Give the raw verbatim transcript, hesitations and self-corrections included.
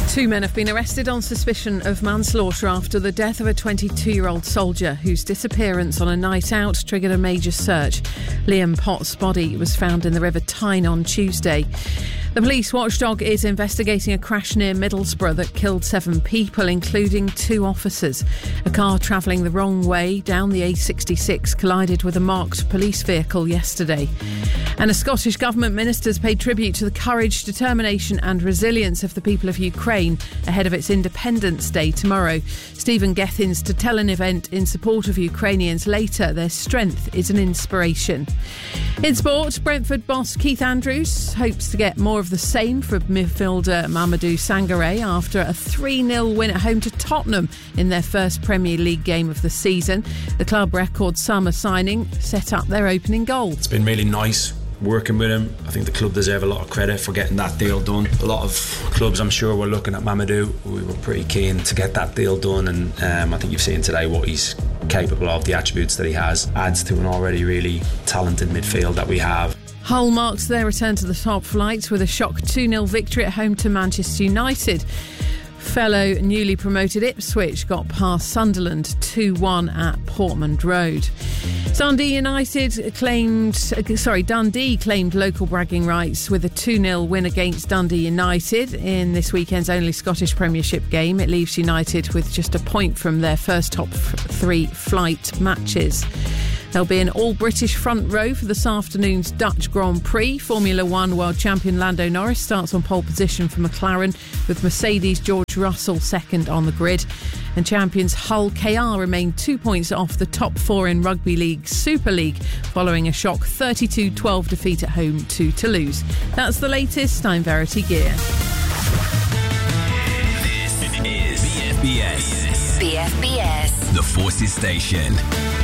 Two men have been arrested on suspicion of manslaughter after the death of a twenty-two-year-old soldier whose disappearance on a night out triggered a major search. Liam Potts' body was found in the River Tyne on Tuesday. The police watchdog is investigating a crash near Middlesbrough that killed seven people, including two officers. A car travelling the wrong way down the A sixty-six collided with a marked police vehicle yesterday. And a Scottish Government minister's paid tribute to the courage, determination and resilience of the people of Ukraine ahead of its Independence Day tomorrow. Stephen Gethin's to tell an event in support of Ukrainians later. Their strength is an inspiration. In sport, Brentford boss Keith Andrews hopes to get more of the same from midfielder Mamadou Sangaré after a three nil win at home to Tottenham in their first Premier League game of the season. The club record summer signing set up their opening goal. It's been really nice working with him. I think the club deserve a lot of credit for getting that deal done. A lot of clubs, I'm sure, were looking at Mamadou. We were pretty keen to get that deal done, and um, I think you've seen today what he's capable of, the attributes that he has. Adds to an already really talented midfield that we have. Hull marks their return to the top flight with a shock two nil victory at home to Manchester United. Fellow newly promoted Ipswich got past Sunderland two one at Portman Road. Dundee United claimed, sorry, Dundee claimed local bragging rights with a two nil win against Dundee United in this weekend's only Scottish Premiership game. It leaves United with just a point from their first top three flight matches. There'll be an all-British front row for this afternoon's Dutch Grand Prix. Formula One world champion Lando Norris starts on pole position for McLaren, with Mercedes' George Russell second on the grid. And champions Hull K R remain two points off the top four in Rugby League Super League following a shock thirty-two twelve defeat at home to Toulouse. That's the latest. I'm Verity Gear. This is B F B S. B F B S. The Forces Station.